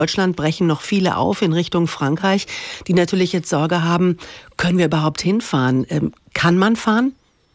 Deutschland brechen noch viele auf in Richtung Frankreich, die natürlich jetzt Sorge haben, können wir überhaupt hinfahren? Kann man fahren?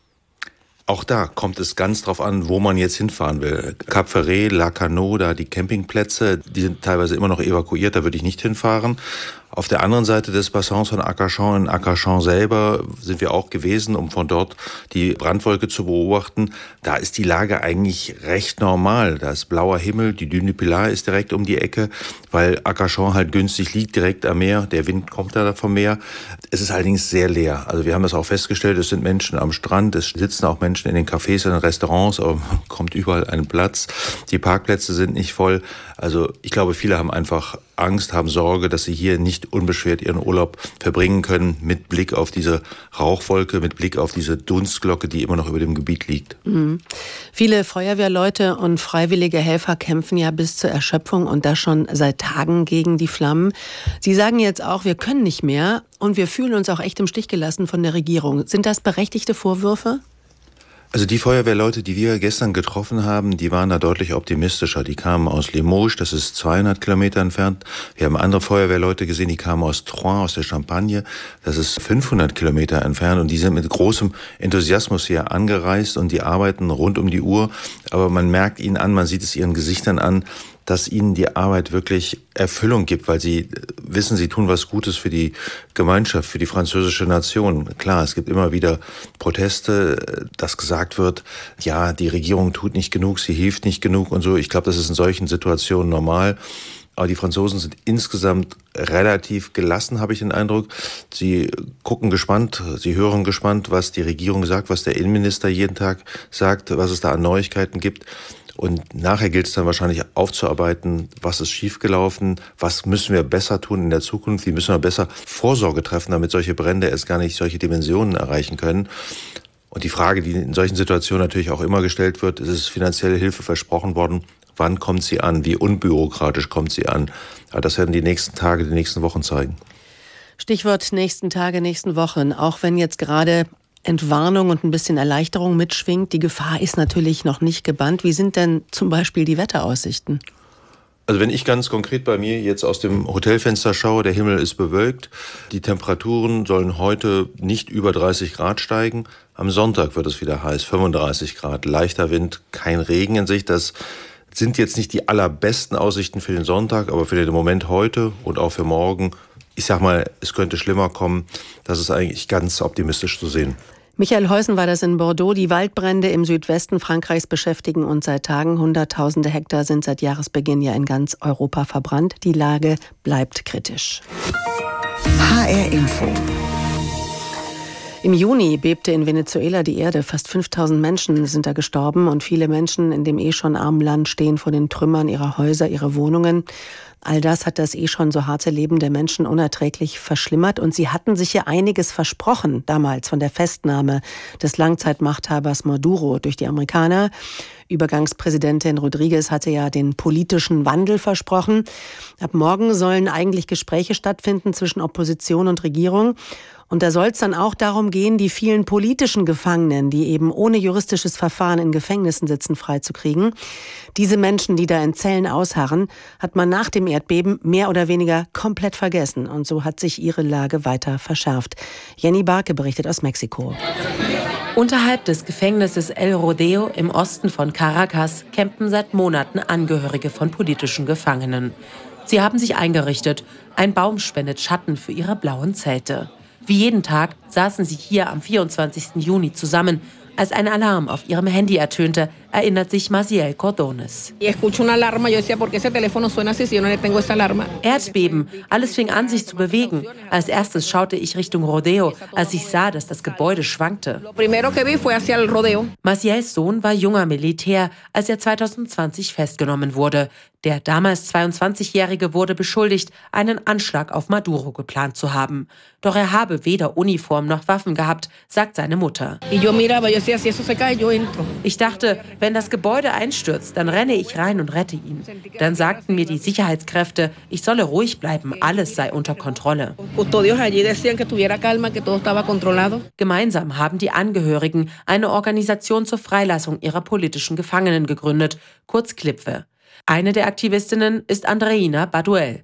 Auch da kommt es ganz drauf an, wo man jetzt hinfahren will. Cap Ferret, Lacanau, da die Campingplätze, die sind teilweise immer noch evakuiert, da würde ich nicht hinfahren. Auf der anderen Seite des Bassins von Arcachon, in Arcachon selber, sind wir auch gewesen, um von dort die Brandwolke zu beobachten. Da ist die Lage eigentlich recht normal. Da ist blauer Himmel, die Dune du Pilat ist direkt um die Ecke, weil Arcachon halt günstig liegt, direkt am Meer. Der Wind kommt da vom Meer. Es ist allerdings sehr leer. Also wir haben das auch festgestellt, es sind Menschen am Strand, es sitzen auch Menschen in den Cafés, in den Restaurants, aber man kommt überall einen Platz. Die Parkplätze sind nicht voll. Also ich glaube, viele haben einfach Angst, haben Sorge, dass sie hier nicht unbeschwert ihren Urlaub verbringen können, mit Blick auf diese Rauchwolke, mit Blick auf diese Dunstglocke, die immer noch über dem Gebiet liegt. Mhm. Viele Feuerwehrleute und freiwillige Helfer kämpfen ja bis zur Erschöpfung und das schon seit Tagen gegen die Flammen. Sie sagen jetzt auch, wir können nicht mehr und wir fühlen uns auch echt im Stich gelassen von der Regierung. Sind das berechtigte Vorwürfe? Also die Feuerwehrleute, die wir gestern getroffen haben, die waren da deutlich optimistischer. Die kamen aus Limoges, das ist 200 Kilometer entfernt. Wir haben andere Feuerwehrleute gesehen, die kamen aus Troyes, aus der Champagne. Das ist 500 Kilometer entfernt und die sind mit großem Enthusiasmus hier angereist und die arbeiten rund um die Uhr. Aber man merkt ihnen an, man sieht es ihren Gesichtern an, dass ihnen die Arbeit wirklich Erfüllung gibt, weil sie wissen, sie tun was Gutes für die Gemeinschaft, für die französische Nation. Klar, es gibt immer wieder Proteste, dass gesagt wird, ja, die Regierung tut nicht genug, sie hilft nicht genug und so. Ich glaube, das ist in solchen Situationen normal. Aber die Franzosen sind insgesamt relativ gelassen, habe ich den Eindruck. Sie gucken gespannt, sie hören gespannt, was die Regierung sagt, was der Innenminister jeden Tag sagt, was es da an Neuigkeiten gibt. Und nachher gilt es dann wahrscheinlich aufzuarbeiten, was ist schiefgelaufen, was müssen wir besser tun in der Zukunft, wie müssen wir besser Vorsorge treffen, damit solche Brände erst gar nicht solche Dimensionen erreichen können. Und die Frage, die in solchen Situationen natürlich auch immer gestellt wird, ist es finanzielle Hilfe versprochen worden? Wann kommt sie an? Wie unbürokratisch kommt sie an? Aber das werden die nächsten Tage, die nächsten Wochen zeigen. Stichwort nächsten Tage, nächsten Wochen. Auch wenn jetzt gerade Entwarnung und ein bisschen Erleichterung mitschwingt. Die Gefahr ist natürlich noch nicht gebannt. Wie sind denn zum Beispiel die Wetteraussichten? Also wenn ich ganz konkret bei mir jetzt aus dem Hotelfenster schaue, der Himmel ist bewölkt. Die Temperaturen sollen heute nicht über 30 Grad steigen. Am Sonntag wird es wieder heiß, 35 Grad, leichter Wind, kein Regen in Sicht. Das sind jetzt nicht die allerbesten Aussichten für den Sonntag, aber für den Moment heute und auch für morgen, ich sag mal, es könnte schlimmer kommen. Das ist eigentlich ganz optimistisch zu sehen. Michael Heusen war das in Bordeaux. Die Waldbrände im Südwesten Frankreichs beschäftigen uns seit Tagen. Hunderttausende Hektar sind seit Jahresbeginn ja in ganz Europa verbrannt. Die Lage bleibt kritisch. HR Info. Im Juni bebte in Venezuela die Erde. Fast 5000 Menschen sind da gestorben und viele Menschen in dem schon armen Land stehen vor den Trümmern ihrer Häuser, ihrer Wohnungen. All das hat das schon so harte Leben der Menschen unerträglich verschlimmert. Und sie hatten sich ja einiges versprochen, damals von der Festnahme des Langzeitmachthabers Maduro durch die Amerikaner. Übergangspräsidentin Rodriguez hatte ja den politischen Wandel versprochen. Ab morgen sollen eigentlich Gespräche stattfinden zwischen Opposition und Regierung. Und da soll es dann auch darum gehen, die vielen politischen Gefangenen, die eben ohne juristisches Verfahren in Gefängnissen sitzen, freizukriegen. Diese Menschen, die da in Zellen ausharren, hat man nach dem Erdbeben mehr oder weniger komplett vergessen. Und so hat sich ihre Lage weiter verschärft. Jenny Barke berichtet aus Mexiko. Unterhalb des Gefängnisses El Rodeo im Osten von Caracas campen seit Monaten Angehörige von politischen Gefangenen. Sie haben sich eingerichtet. Ein Baum spendet Schatten für ihre blauen Zelte. Wie jeden Tag saßen sie hier am 24. Juni zusammen. Als ein Alarm auf ihrem Handy ertönte, erinnert sich Maciel Cordones. Erdbeben, alles fing an, sich zu bewegen. Als erstes schaute ich Richtung Rodeo, als ich sah, dass das Gebäude schwankte. Maciels Sohn war junger Militär, als er 2020 festgenommen wurde. Der damals 22-Jährige wurde beschuldigt, einen Anschlag auf Maduro geplant zu haben. Doch er habe weder Uniform noch Waffen gehabt, sagt seine Mutter. Ich dachte, wenn das Gebäude einstürzt, dann renne ich rein und rette ihn. Dann sagten mir die Sicherheitskräfte, ich solle ruhig bleiben, alles sei unter Kontrolle. Gemeinsam haben die Angehörigen eine Organisation zur Freilassung ihrer politischen Gefangenen gegründet, kurz CLIPWE. Eine der Aktivistinnen ist Andreina Baduel.